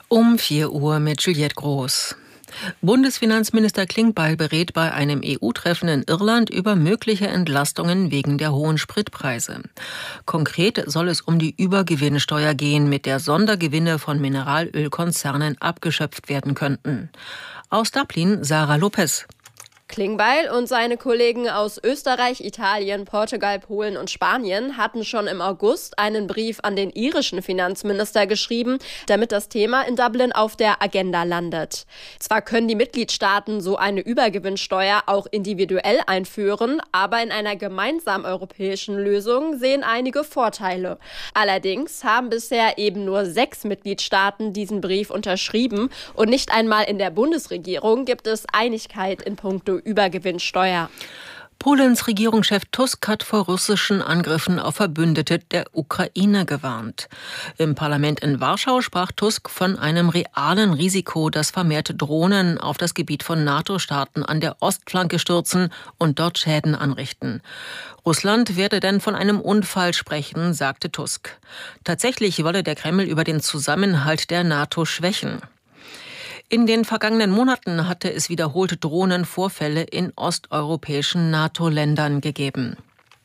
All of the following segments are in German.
Um 4 Uhr mit Juliette Groß. Bundesfinanzminister Klingbeil berät bei einem EU-Treffen in Irland über mögliche Entlastungen wegen der hohen Spritpreise. Konkret soll es um die Übergewinnsteuer gehen, mit der Sondergewinne von Mineralölkonzernen abgeschöpft werden könnten. Aus Dublin Sarah Lopez. Klingbeil und seine Kollegen aus Österreich, Italien, Portugal, Polen und Spanien hatten schon im August einen Brief an den irischen Finanzminister geschrieben, damit das Thema in Dublin auf der Agenda landet. Zwar können die Mitgliedstaaten so eine Übergewinnsteuer auch individuell einführen, aber in einer gemeinsamen europäischen Lösung sehen einige Vorteile. Allerdings haben bisher eben nur 6 Mitgliedstaaten diesen Brief unterschrieben und nicht einmal in der Bundesregierung gibt es Einigkeit in puncto Übergewinnsteuer. Polens Regierungschef Tusk hat vor russischen Angriffen auf Verbündete der Ukraine gewarnt. Im Parlament in Warschau sprach Tusk von einem realen Risiko, dass vermehrte Drohnen auf das Gebiet von NATO-Staaten an der Ostflanke stürzen und dort Schäden anrichten. Russland werde denn von einem Unfall sprechen, sagte Tusk. Tatsächlich wolle der Kreml über den Zusammenhalt der NATO schwächen. In den vergangenen Monaten hatte es wiederholte Drohnenvorfälle in osteuropäischen NATO-Ländern gegeben.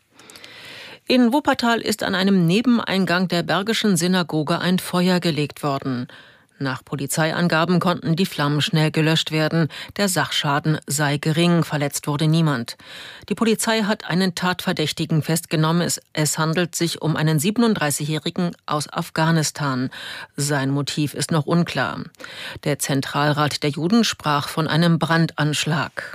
In Wuppertal ist an einem Nebeneingang der Bergischen Synagoge ein Feuer gelegt worden. Nach Polizeiangaben konnten die Flammen schnell gelöscht werden. Der Sachschaden sei gering, verletzt wurde niemand. Die Polizei hat einen Tatverdächtigen festgenommen. Es handelt sich um einen 37-Jährigen aus Afghanistan. Sein Motiv ist noch unklar. Der Zentralrat der Juden sprach von einem Brandanschlag.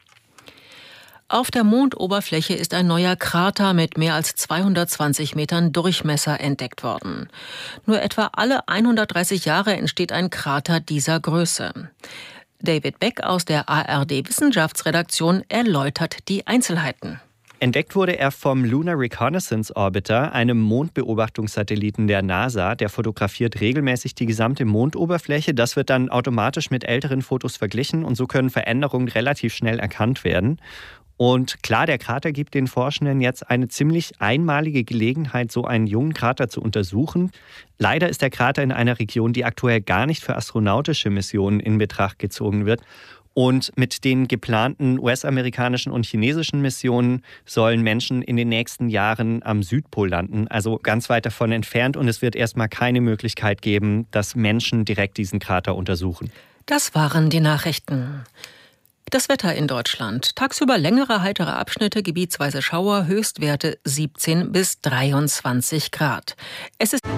Auf der Mondoberfläche ist ein neuer Krater mit mehr als 220 Metern Durchmesser entdeckt worden. Nur etwa alle 130 Jahre entsteht ein Krater dieser Größe. David Beck aus der ARD-Wissenschaftsredaktion erläutert die Einzelheiten. Entdeckt wurde er vom Lunar Reconnaissance Orbiter, einem Mondbeobachtungssatelliten der NASA. Der fotografiert regelmäßig die gesamte Mondoberfläche. Das wird dann automatisch mit älteren Fotos verglichen und so können Veränderungen relativ schnell erkannt werden. Und klar, der Krater gibt den Forschenden jetzt eine ziemlich einmalige Gelegenheit, so einen jungen Krater zu untersuchen. Leider ist der Krater in einer Region, die aktuell gar nicht für astronautische Missionen in Betracht gezogen wird. Und mit den geplanten US-amerikanischen und chinesischen Missionen sollen Menschen in den nächsten Jahren am Südpol landen, also ganz weit davon entfernt. Und es wird erstmal keine Möglichkeit geben, dass Menschen direkt diesen Krater untersuchen. Das waren die Nachrichten. Das Wetter in Deutschland. Tagsüber längere heitere Abschnitte, gebietsweise Schauer, Höchstwerte 17 bis 23 Grad. Es ist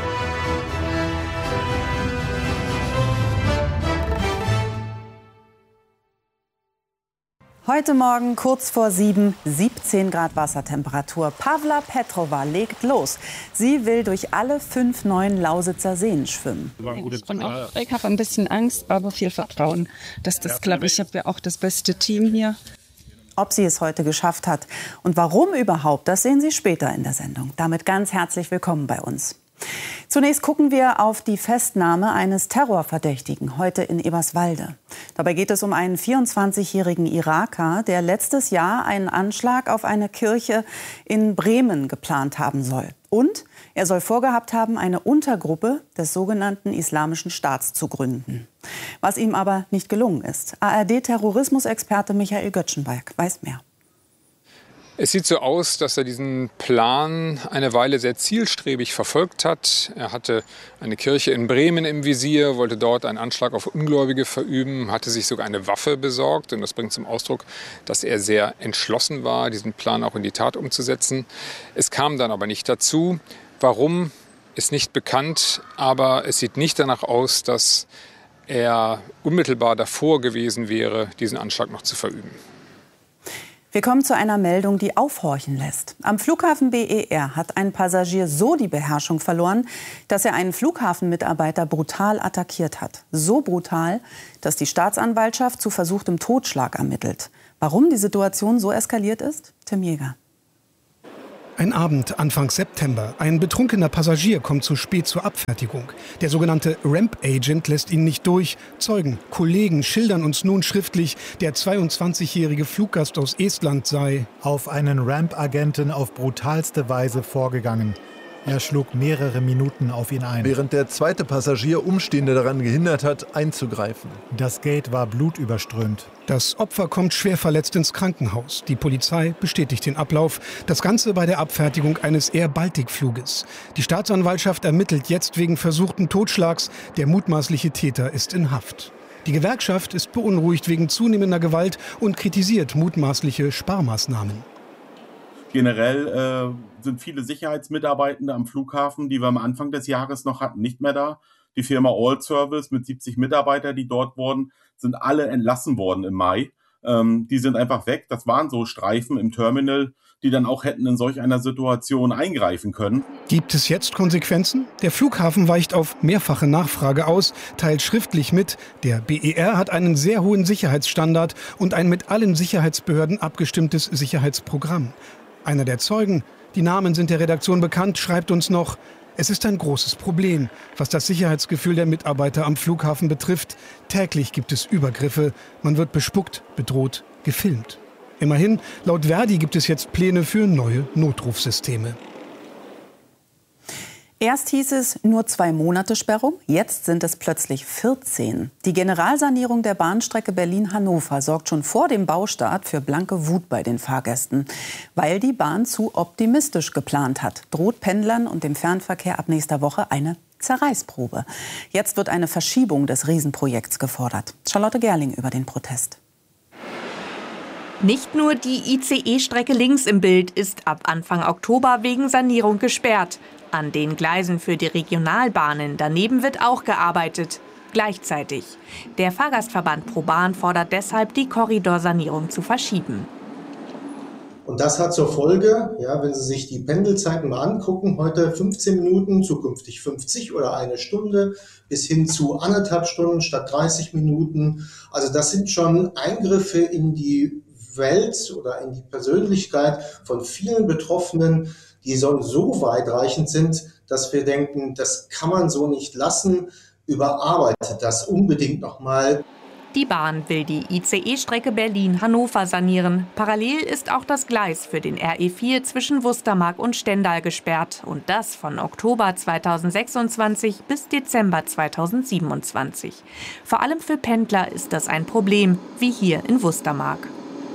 heute Morgen kurz vor 7, 17 Grad Wassertemperatur. Pavla Petrova legt los. Sie will durch alle 5 neuen Lausitzer Seen schwimmen. Ich habe ein bisschen Angst, aber viel Vertrauen, dass das klappt. Ich habe ja auch das beste Team hier. Ob sie es heute geschafft hat und warum überhaupt, das sehen Sie später in der Sendung. Damit ganz herzlich willkommen bei uns. Zunächst gucken wir auf die Festnahme eines Terrorverdächtigen heute in Eberswalde. Dabei geht es um einen 24-jährigen Iraker, der letztes Jahr einen Anschlag auf eine Kirche in Bremen geplant haben soll. Und er soll vorgehabt haben, eine Untergruppe des sogenannten Islamischen Staats zu gründen. Was ihm aber nicht gelungen ist. ARD-Terrorismusexperte Michael Göttschenberg weiß mehr. Es sieht so aus, dass er diesen Plan eine Weile sehr zielstrebig verfolgt hat. Er hatte eine Kirche in Bremen im Visier, wollte dort einen Anschlag auf Ungläubige verüben, hatte sich sogar eine Waffe besorgt. Und das bringt zum Ausdruck, dass er sehr entschlossen war, diesen Plan auch in die Tat umzusetzen. Es kam dann aber nicht dazu. Warum, ist nicht bekannt, aber es sieht nicht danach aus, dass er unmittelbar davor gewesen wäre, diesen Anschlag noch zu verüben. Wir kommen zu einer Meldung, die aufhorchen lässt. Am Flughafen BER hat ein Passagier so die Beherrschung verloren, dass er einen Flughafenmitarbeiter brutal attackiert hat. So brutal, dass die Staatsanwaltschaft zu versuchtem Totschlag ermittelt. Warum die Situation so eskaliert ist? Tim Jäger. Ein Abend Anfang September. Ein betrunkener Passagier kommt zu spät zur Abfertigung. Der sogenannte Ramp-Agent lässt ihn nicht durch. Zeugen, Kollegen schildern uns nun schriftlich, der 22-jährige Fluggast aus Estland sei auf einen Ramp-Agenten auf brutalste Weise vorgegangen. Er schlug mehrere Minuten auf ihn ein. Während der zweite Passagier Umstehende daran gehindert hat, einzugreifen. Das Gate war blutüberströmt. Das Opfer kommt schwer verletzt ins Krankenhaus. Die Polizei bestätigt den Ablauf. Das Ganze bei der Abfertigung eines Air-Baltic-Fluges. Die Staatsanwaltschaft ermittelt jetzt wegen versuchten Totschlags. Der mutmaßliche Täter ist in Haft. Die Gewerkschaft ist beunruhigt wegen zunehmender Gewalt und kritisiert mutmaßliche Sparmaßnahmen. Generell sind viele Sicherheitsmitarbeitende am Flughafen, die wir am Anfang des Jahres noch hatten, nicht mehr da. Die Firma All Service mit 70 Mitarbeitern, die dort wurden, sind alle entlassen worden im Mai. Die sind einfach weg. Das waren so Streifen im Terminal, die dann auch hätten in solch einer Situation eingreifen können. Gibt es jetzt Konsequenzen? Der Flughafen weicht auf mehrfache Nachfrage aus, teilt schriftlich mit, der BER hat einen sehr hohen Sicherheitsstandard und ein mit allen Sicherheitsbehörden abgestimmtes Sicherheitsprogramm. Einer der Zeugen, die Namen sind der Redaktion bekannt, schreibt uns noch: Es ist ein großes Problem, was das Sicherheitsgefühl der Mitarbeiter am Flughafen betrifft. Täglich gibt es Übergriffe, man wird bespuckt, bedroht, gefilmt. Immerhin, laut Verdi gibt es jetzt Pläne für neue Notrufsysteme. Erst hieß es nur 2 Monate Sperrung, jetzt sind es plötzlich 14. Die Generalsanierung der Bahnstrecke Berlin-Hannover sorgt schon vor dem Baustart für blanke Wut bei den Fahrgästen. Weil die Bahn zu optimistisch geplant hat, droht Pendlern und dem Fernverkehr ab nächster Woche eine Zerreißprobe. Jetzt wird eine Verschiebung des Riesenprojekts gefordert. Charlotte Gerling über den Protest. Nicht nur die ICE-Strecke links im Bild ist ab Anfang Oktober wegen Sanierung gesperrt. An den Gleisen für die Regionalbahnen daneben wird auch gearbeitet. Gleichzeitig. Der Fahrgastverband ProBahn fordert deshalb, die Korridorsanierung zu verschieben. Und das hat zur Folge, wenn Sie sich die Pendelzeiten mal angucken, heute 15 Minuten, zukünftig 50 oder 1 Stunde, bis hin zu 1,5 Stunden statt 30 Minuten. Also das sind schon Eingriffe in die Welt oder in die Persönlichkeit von vielen Betroffenen, die so weitreichend sind, dass wir denken, das kann man so nicht lassen. Überarbeitet das unbedingt nochmal. Die Bahn will die ICE-Strecke Berlin-Hannover sanieren. Parallel ist auch das Gleis für den RE4 zwischen Wustermark und Stendal gesperrt. Und das von Oktober 2026 bis Dezember 2027. Vor allem für Pendler ist das ein Problem, wie hier in Wustermark.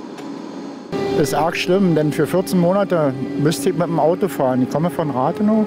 Das ist arg schlimm, denn für 14 Monate müsste ich mit dem Auto fahren. Ich komme von Rathenow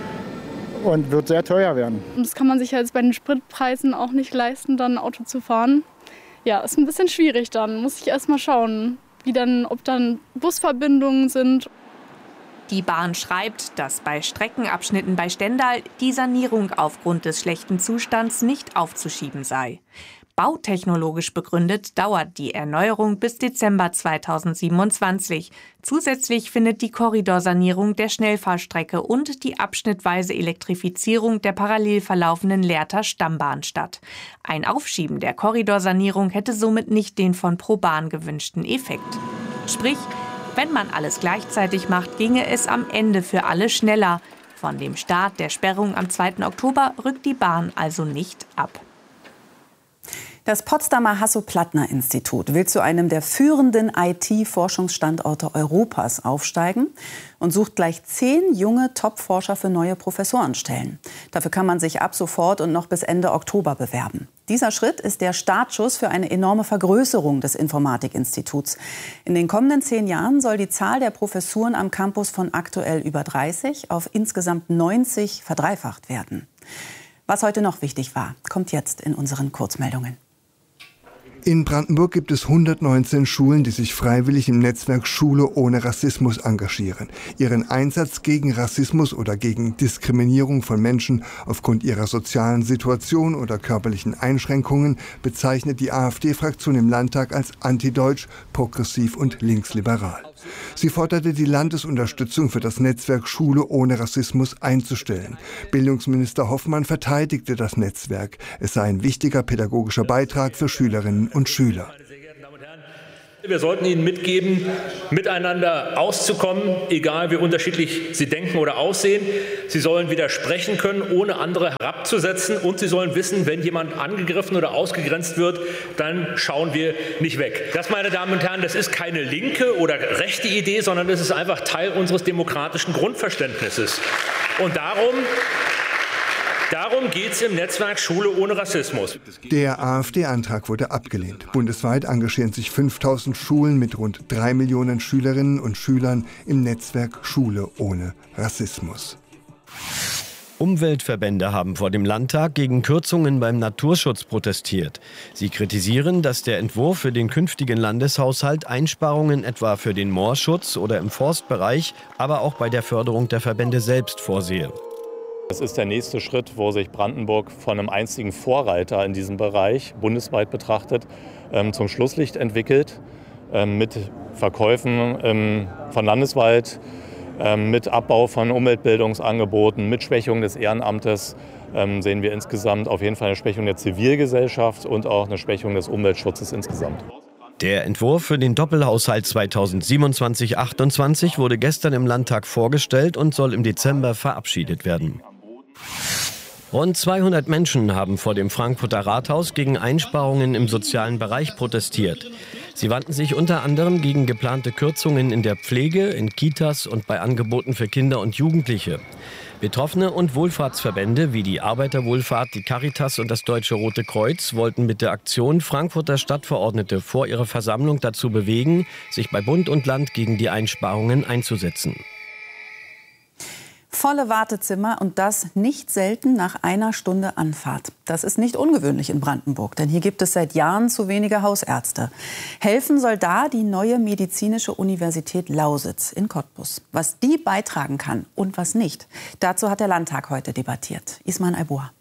und wird sehr teuer werden. Das kann man sich jetzt bei den Spritpreisen auch nicht leisten, dann ein Auto zu fahren. Ja, ist ein bisschen schwierig dann. Muss ich erst mal schauen, ob dann Busverbindungen sind. Die Bahn schreibt, dass bei Streckenabschnitten bei Stendal die Sanierung aufgrund des schlechten Zustands nicht aufzuschieben sei. Bautechnologisch begründet dauert die Erneuerung bis Dezember 2027. Zusätzlich findet die Korridorsanierung der Schnellfahrstrecke und die abschnittweise Elektrifizierung der parallel verlaufenden Lehrter Stammbahn statt. Ein Aufschieben der Korridorsanierung hätte somit nicht den von ProBahn gewünschten Effekt. Sprich, wenn man alles gleichzeitig macht, ginge es am Ende für alle schneller. Von dem Start der Sperrung am 2. Oktober rückt die Bahn also nicht ab. Das Potsdamer Hasso-Plattner-Institut will zu einem der führenden IT-Forschungsstandorte Europas aufsteigen und sucht gleich 10 junge Top-Forscher für neue Professorenstellen. Dafür kann man sich ab sofort und noch bis Ende Oktober bewerben. Dieser Schritt ist der Startschuss für eine enorme Vergrößerung des Informatikinstituts. In den kommenden 10 Jahren soll die Zahl der Professuren am Campus von aktuell über 30 auf insgesamt 90 verdreifacht werden. Was heute noch wichtig war, kommt jetzt in unseren Kurzmeldungen. In Brandenburg gibt es 119 Schulen, die sich freiwillig im Netzwerk Schule ohne Rassismus engagieren. Ihren Einsatz gegen Rassismus oder gegen Diskriminierung von Menschen aufgrund ihrer sozialen Situation oder körperlichen Einschränkungen bezeichnet die AfD-Fraktion im Landtag als antideutsch, progressiv und linksliberal. Sie forderte die Landesunterstützung für das Netzwerk Schule ohne Rassismus einzustellen. Bildungsminister Hoffmann verteidigte das Netzwerk. Es sei ein wichtiger pädagogischer Beitrag für Schülerinnen und Schüler. Wir sollten ihnen mitgeben, miteinander auszukommen, egal wie unterschiedlich sie denken oder aussehen. Sie sollen widersprechen können, ohne andere herabzusetzen. Und sie sollen wissen, wenn jemand angegriffen oder ausgegrenzt wird, dann schauen wir nicht weg. Das, meine Damen und Herren, das ist keine linke oder rechte Idee, sondern das ist einfach Teil unseres demokratischen Grundverständnisses. Und darum geht es im Netzwerk Schule ohne Rassismus. Der AfD-Antrag wurde abgelehnt. Bundesweit engagieren sich 5000 Schulen mit rund 3 Millionen Schülerinnen und Schülern im Netzwerk Schule ohne Rassismus. Umweltverbände haben vor dem Landtag gegen Kürzungen beim Naturschutz protestiert. Sie kritisieren, dass der Entwurf für den künftigen Landeshaushalt Einsparungen etwa für den Moorschutz oder im Forstbereich, aber auch bei der Förderung der Verbände selbst vorsehe. Es ist der nächste Schritt, wo sich Brandenburg von einem einzigen Vorreiter in diesem Bereich, bundesweit betrachtet, zum Schlusslicht entwickelt, mit Verkäufen von Landeswald, mit Abbau von Umweltbildungsangeboten, mit Schwächung des Ehrenamtes sehen wir insgesamt auf jeden Fall eine Schwächung der Zivilgesellschaft und auch eine Schwächung des Umweltschutzes insgesamt. Der Entwurf für den Doppelhaushalt 2027-28 wurde gestern im Landtag vorgestellt und soll im Dezember verabschiedet werden. Rund 200 Menschen haben vor dem Frankfurter Rathaus gegen Einsparungen im sozialen Bereich protestiert. Sie wandten sich unter anderem gegen geplante Kürzungen in der Pflege, in Kitas und bei Angeboten für Kinder und Jugendliche. Betroffene und Wohlfahrtsverbände wie die Arbeiterwohlfahrt, die Caritas und das Deutsche Rote Kreuz wollten mit der Aktion Frankfurter Stadtverordnete vor ihrer Versammlung dazu bewegen, sich bei Bund und Land gegen die Einsparungen einzusetzen. Volle Wartezimmer und das nicht selten nach einer Stunde Anfahrt. Das ist nicht ungewöhnlich in Brandenburg, denn hier gibt es seit Jahren zu wenige Hausärzte. Helfen soll da die neue Medizinische Universität Lausitz in Cottbus. Was die beitragen kann und was nicht, dazu hat der Landtag heute debattiert. Isman Aibour.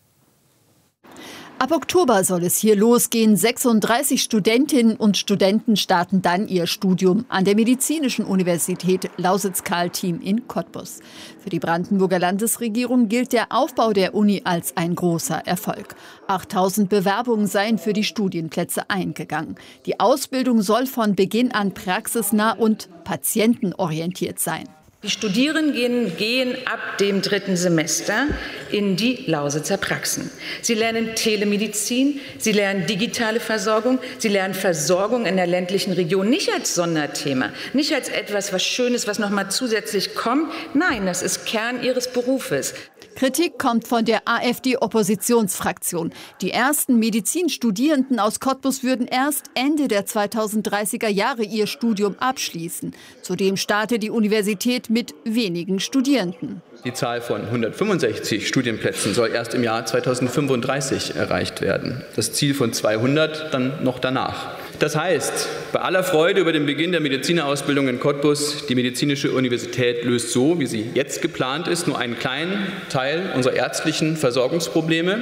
Ab Oktober soll es hier losgehen. 36 Studentinnen und Studenten starten dann ihr Studium an der Medizinischen Universität Lausitz-Carlteam in Cottbus. Für die Brandenburger Landesregierung gilt der Aufbau der Uni als ein großer Erfolg. 8000 Bewerbungen seien für die Studienplätze eingegangen. Die Ausbildung soll von Beginn an praxisnah und patientenorientiert sein. Die Studierenden gehen ab dem 3. Semester in die Lausitzer Praxen. Sie lernen Telemedizin, sie lernen digitale Versorgung, sie lernen Versorgung in der ländlichen Region, nicht als Sonderthema, nicht als etwas, was Schönes, was noch mal zusätzlich kommt. Nein, das ist Kern ihres Berufes. Kritik kommt von der AfD-Oppositionsfraktion. Die ersten Medizinstudierenden aus Cottbus würden erst Ende der 2030er Jahre ihr Studium abschließen. Zudem starte die Universität mit wenigen Studierenden. Die Zahl von 165 Studienplätzen soll erst im Jahr 2035 erreicht werden. Das Ziel von 200 dann noch danach. Das heißt, bei aller Freude über den Beginn der Medizinerausbildung in Cottbus, die Medizinische Universität löst so, wie sie jetzt geplant ist, nur einen kleinen Teil unserer ärztlichen Versorgungsprobleme.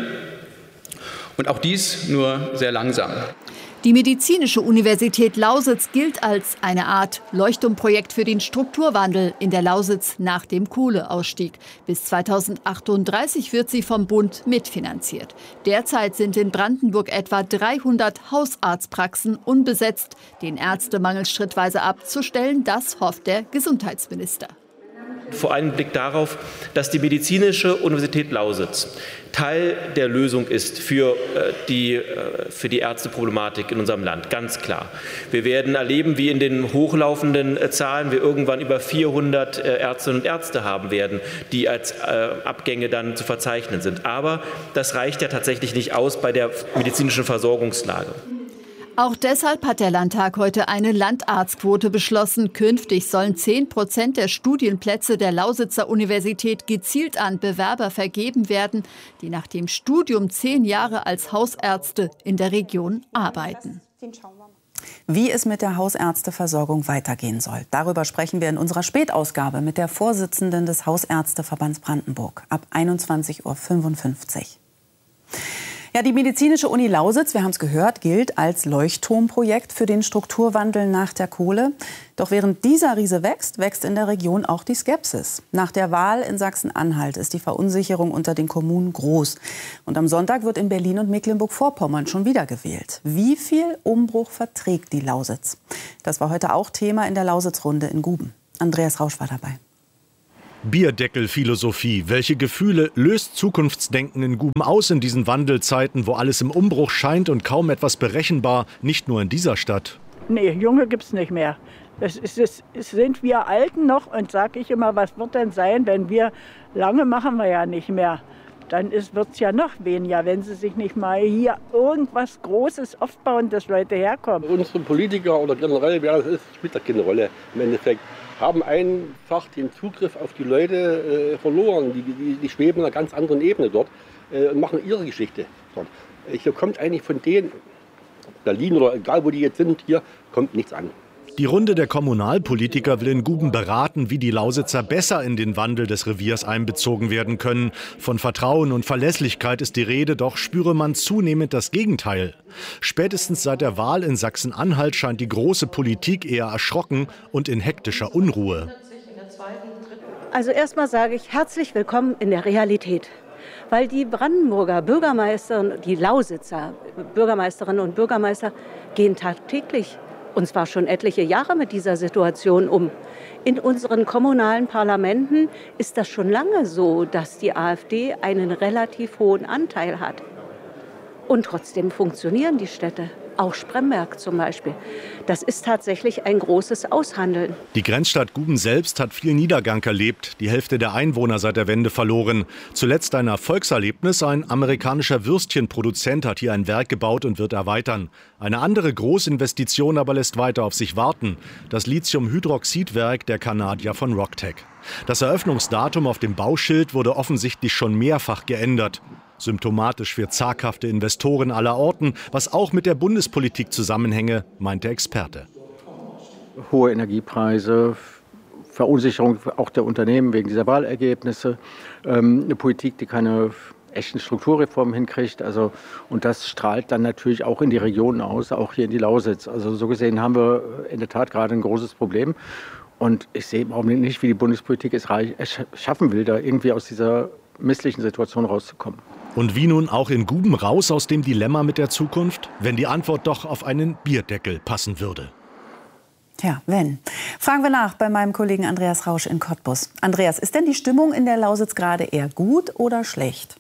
Und auch dies nur sehr langsam. Die Medizinische Universität Lausitz gilt als eine Art Leuchtturmprojekt für den Strukturwandel in der Lausitz nach dem Kohleausstieg. Bis 2038 wird sie vom Bund mitfinanziert. Derzeit sind in Brandenburg etwa 300 Hausarztpraxen unbesetzt. Den Ärztemangel schrittweise abzustellen, das hofft der Gesundheitsminister. Vor allem Blick darauf, dass die Medizinische Universität Lausitz Teil der Lösung ist für die Ärzteproblematik in unserem Land, ganz klar. Wir werden erleben, wie in den hochlaufenden Zahlen wir irgendwann über 400 Ärztinnen und Ärzte haben werden, die als Abgänge dann zu verzeichnen sind. Aber das reicht ja tatsächlich nicht aus bei der medizinischen Versorgungslage. Auch deshalb hat der Landtag heute eine Landarztquote beschlossen. Künftig sollen 10% der Studienplätze der Lausitzer Universität gezielt an Bewerber vergeben werden, die nach dem Studium 10 Jahre als Hausärzte in der Region arbeiten. Wie es mit der Hausärzteversorgung weitergehen soll, darüber sprechen wir in unserer Spätausgabe mit der Vorsitzenden des Hausärzteverbands Brandenburg ab 21:55 Uhr. Ja, die Medizinische Uni Lausitz, wir haben es gehört, gilt als Leuchtturmprojekt für den Strukturwandel nach der Kohle. Doch während dieser Riese wächst, wächst in der Region auch die Skepsis. Nach der Wahl in Sachsen-Anhalt ist die Verunsicherung unter den Kommunen groß. Und am Sonntag wird in Berlin und Mecklenburg-Vorpommern schon wieder gewählt. Wie viel Umbruch verträgt die Lausitz? Das war heute auch Thema in der Lausitz-Runde in Guben. Andreas Rausch war dabei. Bierdeckelphilosophie. Welche Gefühle löst Zukunftsdenken in Guben aus in diesen Wandelzeiten, wo alles im Umbruch scheint und kaum etwas berechenbar, nicht nur in dieser Stadt? Nee, Junge gibt's nicht mehr. Das sind wir Alten noch und sage ich immer, was wird denn sein, wenn wir, lange machen wir ja nicht mehr, dann wird es ja noch weniger, wenn sie sich nicht mal hier irgendwas Großes aufbauen, dass Leute herkommen. Unsere Politiker oder generell, wer das ist, spielt da keine Rolle im Endeffekt. Haben einfach den Zugriff auf die Leute verloren. Die schweben in einer ganz anderen Ebene dort und machen ihre Geschichte dort. Hier kommt eigentlich von denen, Berlin oder egal wo die jetzt sind, hier kommt nichts an. Die Runde der Kommunalpolitiker will in Guben beraten, wie die Lausitzer besser in den Wandel des Reviers einbezogen werden können. Von Vertrauen und Verlässlichkeit ist die Rede, doch spüre man zunehmend das Gegenteil. Spätestens seit der Wahl in Sachsen-Anhalt scheint die große Politik eher erschrocken und in hektischer Unruhe. Also erstmal sage ich herzlich willkommen in der Realität. Weil die Brandenburger Bürgermeister, die Lausitzer Bürgermeisterinnen und Bürgermeister gehen tagtäglich, und zwar schon etliche Jahre mit dieser Situation um. In unseren kommunalen Parlamenten ist das schon lange so, dass die AfD einen relativ hohen Anteil hat. Und trotzdem funktionieren die Städte. Auch Spremberg zum Beispiel. Das ist tatsächlich ein großes Aushandeln. Die Grenzstadt Guben selbst hat viel Niedergang erlebt. Die Hälfte der Einwohner seit der Wende verloren. Zuletzt ein Erfolgserlebnis. Ein amerikanischer Würstchenproduzent hat hier ein Werk gebaut und wird erweitern. Eine andere Großinvestition aber lässt weiter auf sich warten. Das Lithiumhydroxidwerk der Kanadier von Rocktech. Das Eröffnungsdatum auf dem Bauschild wurde offensichtlich schon mehrfach geändert. Symptomatisch für zaghafte Investoren aller Orten, was auch mit der Bundespolitik zusammenhänge, meint der Experte. Hohe Energiepreise, Verunsicherung auch der Unternehmen wegen dieser Wahlergebnisse, eine Politik, die keine echten Strukturreformen hinkriegt. Und das strahlt dann natürlich auch in die Regionen aus, auch hier in die Lausitz. Also so gesehen haben wir in der Tat gerade ein großes Problem. Und ich sehe im Augenblick nicht, wie die Bundespolitik es schaffen will, da irgendwie aus dieser misslichen Situation rauszukommen. Und wie nun auch in Guben raus aus dem Dilemma mit der Zukunft, wenn die Antwort doch auf einen Bierdeckel passen würde? Tja, wenn. Fragen wir nach bei meinem Kollegen Andreas Rausch in Cottbus. Andreas, ist denn die Stimmung in der Lausitz gerade eher gut oder schlecht?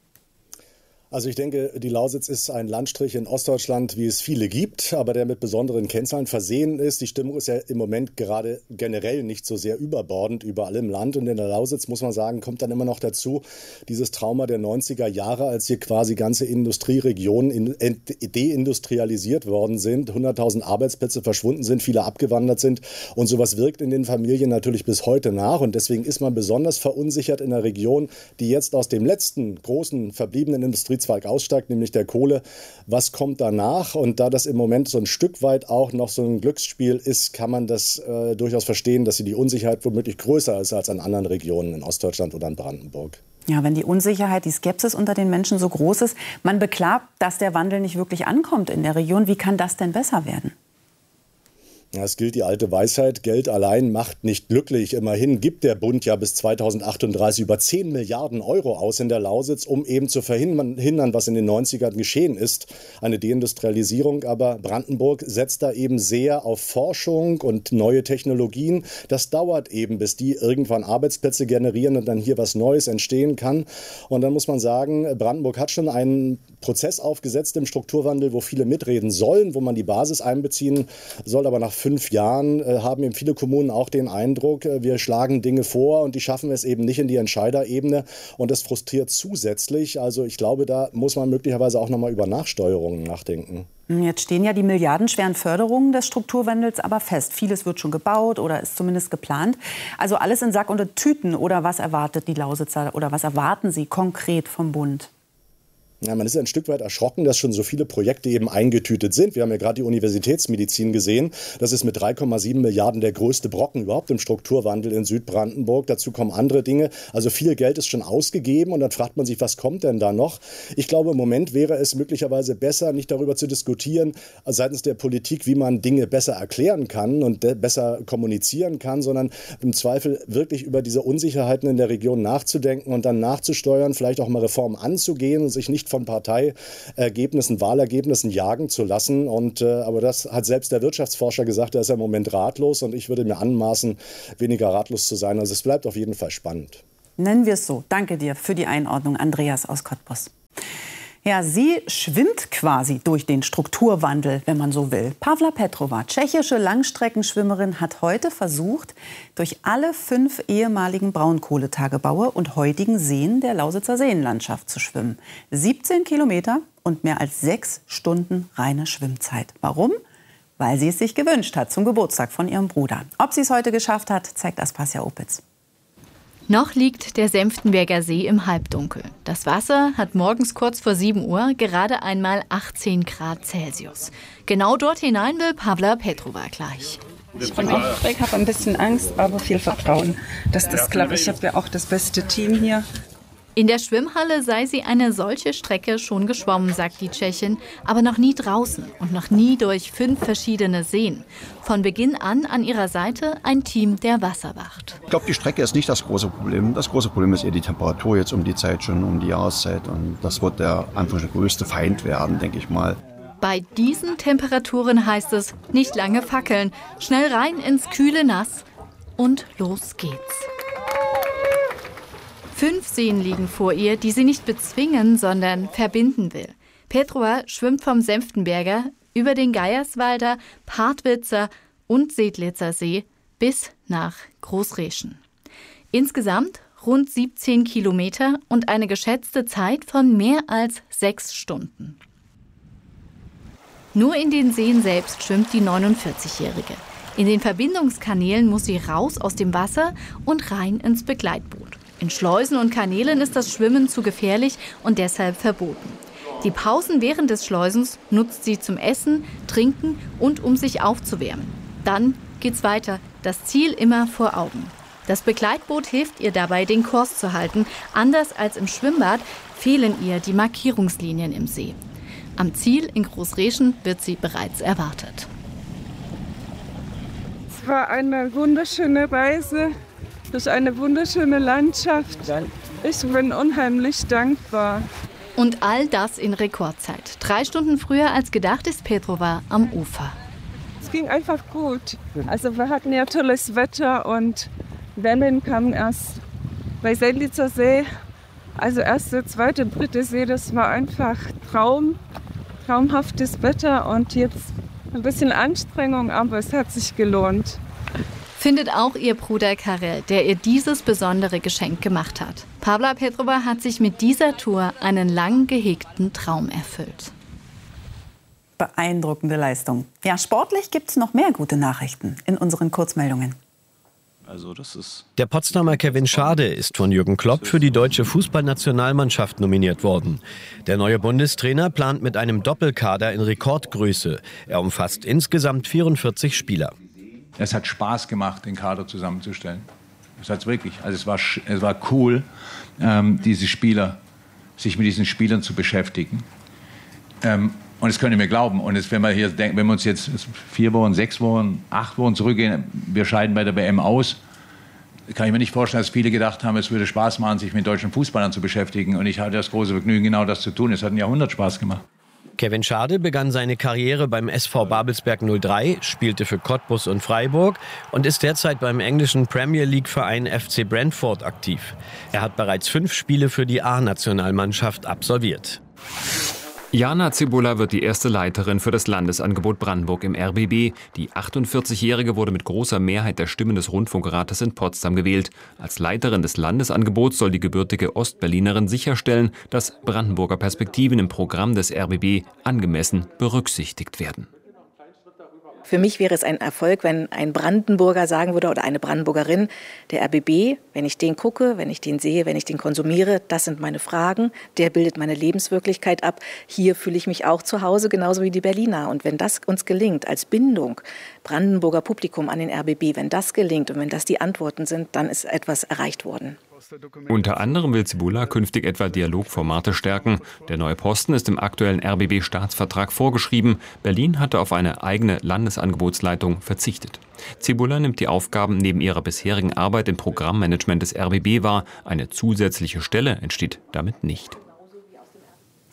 Also ich denke, die Lausitz ist ein Landstrich in Ostdeutschland, wie es viele gibt, aber der mit besonderen Kennzahlen versehen ist. Die Stimmung ist ja im Moment gerade generell nicht so sehr überbordend überall im Land. Und in der Lausitz, muss man sagen, kommt dann immer noch dazu dieses Trauma der 90er Jahre, als hier quasi ganze Industrieregionen deindustrialisiert worden sind, 100.000 Arbeitsplätze verschwunden sind, viele abgewandert sind. Und sowas wirkt in den Familien natürlich bis heute nach. Und deswegen ist man besonders verunsichert in einer Region, die jetzt aus dem letzten großen verbliebenen Industriezweig aussteigt, nämlich der Kohle. Was kommt danach? Und da das im Moment so ein Stück weit auch noch so ein Glücksspiel ist, kann man das durchaus verstehen, dass die Unsicherheit womöglich größer ist als an anderen Regionen in Ostdeutschland oder in Brandenburg. Ja, wenn die Unsicherheit, die Skepsis unter den Menschen so groß ist, man beklagt, dass der Wandel nicht wirklich ankommt in der Region. Wie kann das denn besser werden? Ja, es gilt die alte Weisheit, Geld allein macht nicht glücklich. Immerhin gibt der Bund ja bis 2038 über 10 Milliarden Euro aus in der Lausitz, um eben zu verhindern, was in den 90ern geschehen ist. Eine Deindustrialisierung, aber Brandenburg setzt da eben sehr auf Forschung und neue Technologien. Das dauert eben, bis die irgendwann Arbeitsplätze generieren und dann hier was Neues entstehen kann. Und dann muss man sagen, Brandenburg hat schon einen Prozess aufgesetzt im Strukturwandel, wo viele mitreden sollen, wo man die Basis einbeziehen soll, aber nach 5 Jahren haben eben viele Kommunen auch den Eindruck, wir schlagen Dinge vor und die schaffen es eben nicht in die Entscheiderebene und das frustriert zusätzlich. Also ich glaube, da muss man möglicherweise auch noch mal über Nachsteuerungen nachdenken. Jetzt stehen ja die milliardenschweren Förderungen des Strukturwandels aber fest. Vieles wird schon gebaut oder ist zumindest geplant. Also alles in Sack und Tüten, oder was erwartet die Lausitzer oder was erwarten Sie konkret vom Bund? Ja, man ist ein Stück weit erschrocken, dass schon so viele Projekte eben eingetütet sind. Wir haben ja gerade die Universitätsmedizin gesehen. Das ist mit 3,7 Milliarden der größte Brocken überhaupt im Strukturwandel in Südbrandenburg. Dazu kommen andere Dinge. Also viel Geld ist schon ausgegeben und dann fragt man sich, was kommt denn da noch? Ich glaube, im Moment wäre es möglicherweise besser, nicht darüber zu diskutieren, seitens der Politik, wie man Dinge besser erklären kann und besser kommunizieren kann, sondern im Zweifel wirklich über diese Unsicherheiten in der Region nachzudenken und dann nachzusteuern, vielleicht auch mal Reformen anzugehen und sich nicht von Parteiergebnissen, Wahlergebnissen jagen zu lassen. Aber das hat selbst der Wirtschaftsforscher gesagt, er ist im Moment ratlos und ich würde mir anmaßen, weniger ratlos zu sein. Also es bleibt auf jeden Fall spannend. Nennen wir es so. Danke dir für die Einordnung, Andreas aus Cottbus. Ja, sie schwimmt quasi durch den Strukturwandel, wenn man so will. Pavla Petrova, tschechische Langstreckenschwimmerin, hat heute versucht, durch alle 5 ehemaligen Braunkohletagebaue und heutigen Seen der Lausitzer Seenlandschaft zu schwimmen. 17 Kilometer und mehr als 6 Stunden reine Schwimmzeit. Warum? Weil sie es sich gewünscht hat zum Geburtstag von ihrem Bruder. Ob sie es heute geschafft hat, zeigt Aspasia Opitz. Noch liegt der Senftenberger See im Halbdunkel. Das Wasser hat morgens kurz vor 7 Uhr gerade einmal 18 Grad Celsius. Genau dort hinein will Pavla Petrova gleich. Ich bin aufgeregt, habe ein bisschen Angst, aber viel Vertrauen, dass das klappt. Ich habe ja auch das beste Team hier. In der Schwimmhalle sei sie eine solche Strecke schon geschwommen, sagt die Tschechin, aber noch nie draußen und noch nie durch 5 verschiedene Seen. Von Beginn an ihrer Seite ein Team der Wasserwacht. Ich glaube, die Strecke ist nicht das große Problem. Das große Problem ist eher die Temperatur jetzt um die Zeit schon, um die Jahreszeit. Und das wird der größte Feind werden, denke ich mal. Bei diesen Temperaturen heißt es, nicht lange fackeln, schnell rein ins kühle Nass und los geht's. 5 Seen liegen vor ihr, die sie nicht bezwingen, sondern verbinden will. Petrova schwimmt vom Senftenberger über den Geierswalder, Partwitzer und Sedlitzer See bis nach Großreschen. Insgesamt rund 17 Kilometer und eine geschätzte Zeit von mehr als 6 Stunden. Nur in den Seen selbst schwimmt die 49-Jährige. In den Verbindungskanälen muss sie raus aus dem Wasser und rein ins Begleitboot. In Schleusen und Kanälen ist das Schwimmen zu gefährlich und deshalb verboten. Die Pausen während des Schleusens nutzt sie zum Essen, Trinken und um sich aufzuwärmen. Dann geht's weiter, das Ziel immer vor Augen. Das Begleitboot hilft ihr dabei, den Kurs zu halten. Anders als im Schwimmbad fehlen ihr die Markierungslinien im See. Am Ziel in Großreschen wird sie bereits erwartet. Es war eine wunderschöne Reise durch eine wunderschöne Landschaft. Ich bin unheimlich dankbar. Und all das in Rekordzeit. 3 Stunden früher als gedacht ist Petrova am Ufer. Es ging einfach gut. Also wir hatten ja tolles Wetter und Wellen kamen erst bei Sedlitzer See. Also erste, zweite, dritte See, das war einfach traumhaftes Wetter und jetzt ein bisschen Anstrengung, aber es hat sich gelohnt. Findet auch ihr Bruder Karel, der ihr dieses besondere Geschenk gemacht hat. Pavla Petrova hat sich mit dieser Tour einen lang gehegten Traum erfüllt. Beeindruckende Leistung. Ja, sportlich gibt es noch mehr gute Nachrichten in unseren Kurzmeldungen. Der Potsdamer Kevin Schade ist von Jürgen Klopp für die deutsche Fußballnationalmannschaft nominiert worden. Der neue Bundestrainer plant mit einem Doppelkader in Rekordgröße. Er umfasst insgesamt 44 Spieler. Es hat Spaß gemacht, den Kader zusammenzustellen. Das hat es wirklich. Also es war cool, sich mit diesen Spielern zu beschäftigen. Und das könnt ihr mir glauben. Und jetzt, wenn wir uns jetzt 4 Wochen, 6 Wochen, 8 Wochen zurückgehen, wir scheiden bei der WM aus, kann ich mir nicht vorstellen, dass viele gedacht haben, es würde Spaß machen, sich mit deutschen Fußballern zu beschäftigen. Und ich hatte das große Vergnügen, genau das zu tun. Es hat ein Jahrhundert Spaß gemacht. Kevin Schade begann seine Karriere beim SV Babelsberg 03, spielte für Cottbus und Freiburg und ist derzeit beim englischen Premier League-Verein FC Brentford aktiv. Er hat bereits 5 Spiele für die A-Nationalmannschaft absolviert. Jana Cibula wird die erste Leiterin für das Landesangebot Brandenburg im RBB. Die 48-Jährige wurde mit großer Mehrheit der Stimmen des Rundfunkrates in Potsdam gewählt. Als Leiterin des Landesangebots soll die gebürtige Ostberlinerin sicherstellen, dass Brandenburger Perspektiven im Programm des RBB angemessen berücksichtigt werden. Für mich wäre es ein Erfolg, wenn ein Brandenburger sagen würde oder eine Brandenburgerin, der RBB, wenn ich den gucke, wenn ich den sehe, wenn ich den konsumiere, das sind meine Fragen, der bildet meine Lebenswirklichkeit ab. Hier fühle ich mich auch zu Hause, genauso wie die Berliner. Und wenn das uns gelingt, als Bindung, Brandenburger Publikum an den RBB, wenn das gelingt und wenn das die Antworten sind, dann ist etwas erreicht worden. Unter anderem will Cibula künftig etwa Dialogformate stärken. Der neue Posten ist im aktuellen RBB-Staatsvertrag vorgeschrieben. Berlin hatte auf eine eigene Landesangebotsleitung verzichtet. Cibula nimmt die Aufgaben neben ihrer bisherigen Arbeit im Programmmanagement des RBB wahr. Eine zusätzliche Stelle entsteht damit nicht.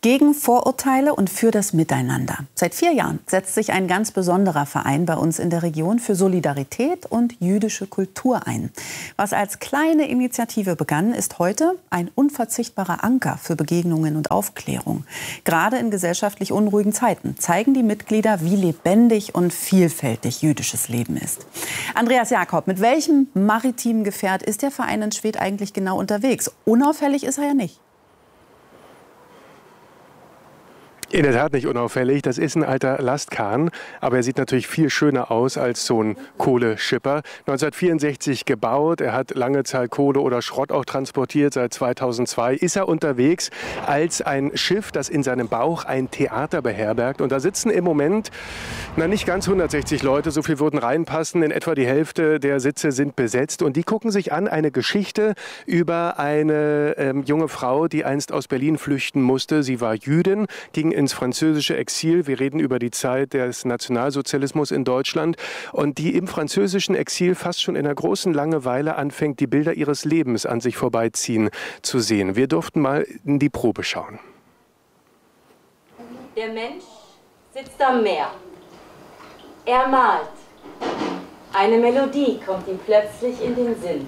Gegen Vorurteile und für das Miteinander. Seit 4 Jahren setzt sich ein ganz besonderer Verein bei uns in der Region für Solidarität und jüdische Kultur ein. Was als kleine Initiative begann, ist heute ein unverzichtbarer Anker für Begegnungen und Aufklärung. Gerade in gesellschaftlich unruhigen Zeiten zeigen die Mitglieder, wie lebendig und vielfältig jüdisches Leben ist. Andreas Jakob, mit welchem maritimen Gefährt ist der Verein in Schwedt eigentlich genau unterwegs? Unauffällig ist er ja nicht. In der Tat nicht unauffällig. Das ist ein alter Lastkahn, aber er sieht natürlich viel schöner aus als so ein Kohleschipper. 1964 gebaut, er hat lange Zeit Kohle oder Schrott auch transportiert. Seit 2002 ist er unterwegs als ein Schiff, das in seinem Bauch ein Theater beherbergt. Und da sitzen im Moment, nicht ganz 160 Leute, so viel würden reinpassen. In etwa die Hälfte der Sitze sind besetzt. Und die gucken sich an eine Geschichte über eine junge Frau, die einst aus Berlin flüchten musste. Sie war Jüdin, ging ins französische Exil. Wir reden über die Zeit des Nationalsozialismus in Deutschland und die im französischen Exil fast schon in einer großen Langeweile anfängt, die Bilder ihres Lebens an sich vorbeiziehen zu sehen. Wir durften mal in die Probe schauen. Der Mensch sitzt am Meer. Er malt. Eine Melodie kommt ihm plötzlich in den Sinn.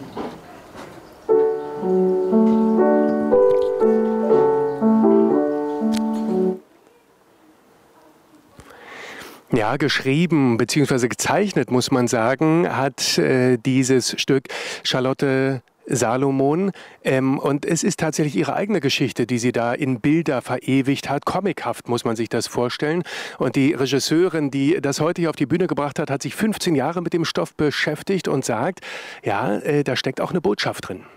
Ja, geschrieben bzw. gezeichnet, muss man sagen, hat dieses Stück Charlotte Salomon. Und es ist tatsächlich ihre eigene Geschichte, die sie da in Bilder verewigt hat. Comichaft muss man sich das vorstellen. Und die Regisseurin, die das heute hier auf die Bühne gebracht hat, hat sich 15 Jahre mit dem Stoff beschäftigt und sagt, ja, da steckt auch eine Botschaft drin.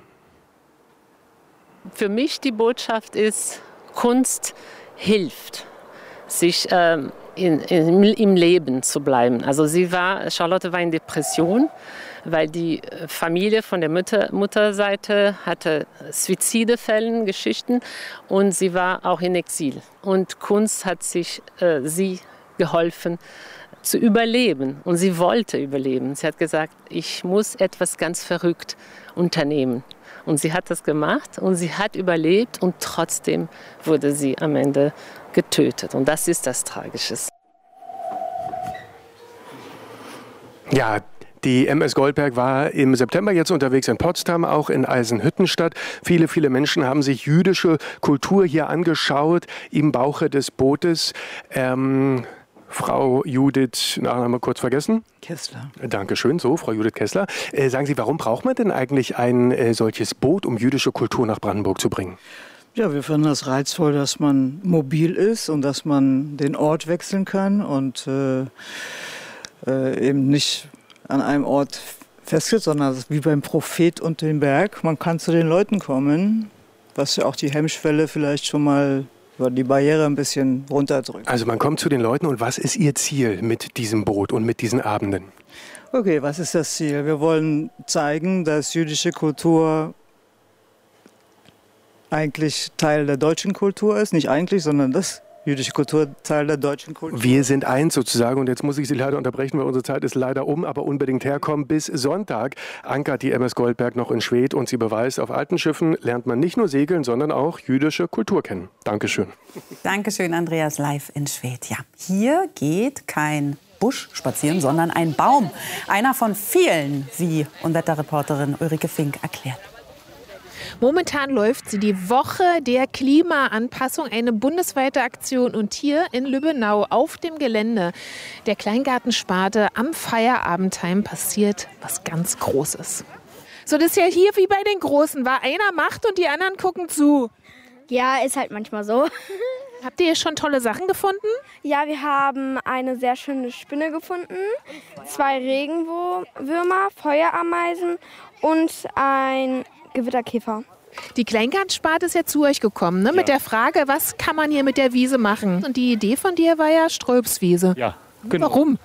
Für mich die Botschaft ist, Kunst hilft, sich im Leben zu bleiben. Also Charlotte war in Depression, weil die Familie von der Mutterseite hatte Suizidefällen, Geschichten und sie war auch in Exil. Und Kunst hat sie geholfen zu überleben und sie wollte überleben. Sie hat gesagt, ich muss etwas ganz verrückt unternehmen. Und sie hat das gemacht und sie hat überlebt und trotzdem wurde sie am Ende getötet. Und das ist das Tragische. Ja, die MS Goldberg war im September jetzt unterwegs in Potsdam, auch in Eisenhüttenstadt. Viele, viele Menschen haben sich jüdische Kultur hier angeschaut im Bauche des Bootes. Frau Judith, Nachname kurz vergessen? Kessler. Dankeschön, so, Frau Judith Kessler. Sagen Sie, warum braucht man denn eigentlich ein solches Boot, um jüdische Kultur nach Brandenburg zu bringen? Ja, wir fanden das reizvoll, dass man mobil ist und dass man den Ort wechseln kann und eben nicht an einem Ort festsitzt, sondern wie beim Prophet und dem Berg. Man kann zu den Leuten kommen, was ja auch die Hemmschwelle vielleicht schon mal die Barriere ein bisschen runterdrückt. Also man kommt zu den Leuten und was ist Ihr Ziel mit diesem Boot und mit diesen Abenden? Okay, was ist das Ziel? Wir wollen zeigen, dass jüdische Kultur eigentlich Teil der deutschen Kultur ist. Nicht eigentlich, sondern das jüdische Kultur Teil der deutschen Kultur. Wir sind eins sozusagen und jetzt muss ich Sie leider unterbrechen, weil unsere Zeit ist leider um, aber unbedingt herkommen. Bis Sonntag ankert die MS Goldberg noch in Schwedt und sie beweist, auf alten Schiffen lernt man nicht nur segeln, sondern auch jüdische Kultur kennen. Dankeschön. Dankeschön, Andreas, live in Schwedt. Ja, hier geht kein Busch spazieren, sondern ein Baum. Einer von vielen, wie Unwetterreporterin Ulrike Fink erklärt. Momentan läuft sie die Woche der Klimaanpassung, eine bundesweite Aktion. Und hier in Lübbenau auf dem Gelände der Kleingartensparte am Feierabendheim passiert was ganz Großes. So, das ist ja hier wie bei den Großen, war einer macht und die anderen gucken zu. Ja, ist halt manchmal so. Habt ihr schon tolle Sachen gefunden? Ja, wir haben eine sehr schöne Spinne gefunden, 2 Regenwürmer, Feuerameisen und ein Gewitterkäfer. Die Kleingartensparte ist ja zu euch gekommen, ne? Mit der Frage, was kann man hier mit der Wiese machen? Und die Idee von dir war ja Ströbswiese. Ja, genau. Warum?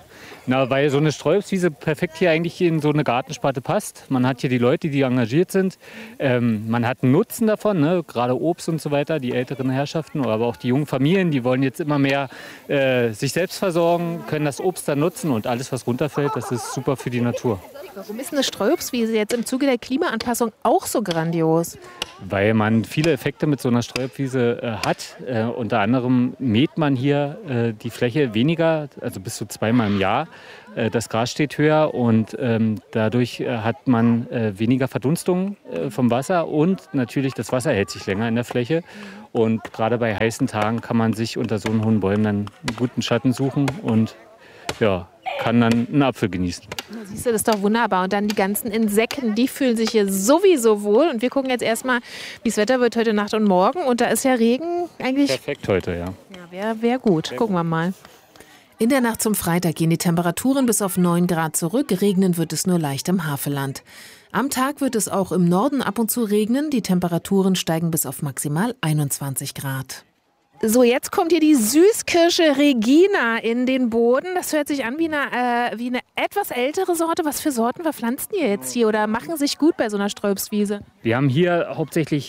Na, weil so eine Streuobstwiese perfekt hier eigentlich in so eine Gartensparte passt. Man hat hier die Leute, die engagiert sind. Man hat einen Nutzen davon, ne? Gerade Obst und so weiter, die älteren Herrschaften, aber auch die jungen Familien, die wollen jetzt immer mehr sich selbst versorgen, können das Obst dann nutzen und alles, was runterfällt, das ist super für die Natur. Warum ist eine Streuobstwiese jetzt im Zuge der Klimaanpassung auch so grandios? Weil man viele Effekte mit so einer Streuobstwiese hat. Unter anderem mäht man hier die Fläche weniger, also bis zu 2-mal im Jahr. Das Gras steht höher und dadurch hat man weniger Verdunstung vom Wasser und natürlich das Wasser hält sich länger in der Fläche. Und gerade bei heißen Tagen kann man sich unter so einen hohen Bäumen dann einen guten Schatten suchen und ja, kann dann einen Apfel genießen. Siehst du, das ist doch wunderbar. Und dann die ganzen Insekten, die fühlen sich hier sowieso wohl. Und wir gucken jetzt erstmal, wie das Wetter wird heute Nacht und morgen. Und da ist ja Regen eigentlich... Perfekt heute, ja. Ja, wär gut. Gucken wir mal. In der Nacht zum Freitag gehen die Temperaturen bis auf 9 Grad zurück. Regnen wird es nur leicht im Havelland. Am Tag wird es auch im Norden ab und zu regnen. Die Temperaturen steigen bis auf maximal 21 Grad. So, jetzt kommt hier die Süßkirsche Regina in den Boden. Das hört sich an wie eine etwas ältere Sorte. Was für Sorten verpflanzt ihr jetzt hier oder machen sich gut bei so einer Streuobstwiese? Wir haben hier hauptsächlich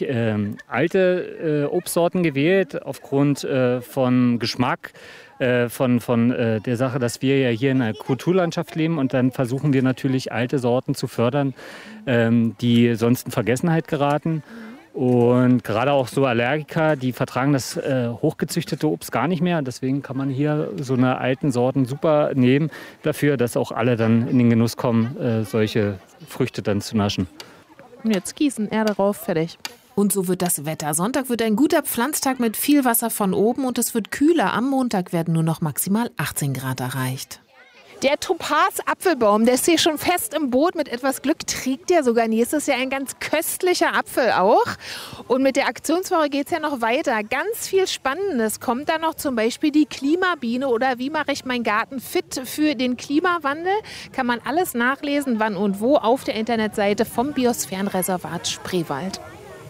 alte Obstsorten gewählt, aufgrund von Geschmack, von der Sache, dass wir ja hier in einer Kulturlandschaft leben. Und dann versuchen wir natürlich, alte Sorten zu fördern, die sonst in Vergessenheit geraten. Und gerade auch so Allergiker, die vertragen das hochgezüchtete Obst gar nicht mehr. Deswegen kann man hier so eine alten Sorten super nehmen dafür, dass auch alle dann in den Genuss kommen, solche Früchte dann zu naschen. Und jetzt gießen, Erde rauf, fertig. Und so wird das Wetter. Sonntag wird ein guter Pflanztag mit viel Wasser von oben und es wird kühler. Am Montag werden nur noch maximal 18 Grad erreicht. Der Topaz-Apfelbaum, der ist hier schon fest im Boot. Mit etwas Glück trägt der sogar nächstes Jahr ein ganz köstlicher Apfel auch. Und mit der Aktionswoche geht es ja noch weiter. Ganz viel Spannendes kommt da noch, zum Beispiel die Klimabiene oder wie mache ich meinen Garten fit für den Klimawandel. Kann man alles nachlesen, wann und wo, auf der Internetseite vom Biosphärenreservat Spreewald.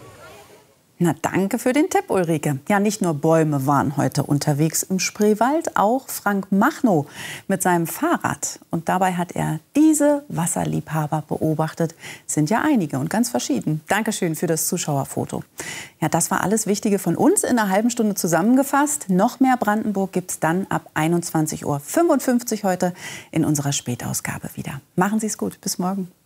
Na, danke für den Tipp, Ulrike. Ja, nicht nur Bäume waren heute unterwegs im Spreewald, auch Frank Machnow mit seinem Fahrrad. Und dabei hat er diese Wasserliebhaber beobachtet. Sind ja einige und ganz verschieden. Dankeschön für das Zuschauerfoto. Ja, das war alles Wichtige von uns in einer halben Stunde zusammengefasst. Noch mehr Brandenburg gibt's dann ab 21:55 Uhr heute in unserer Spätausgabe wieder. Machen Sie es gut. Bis morgen.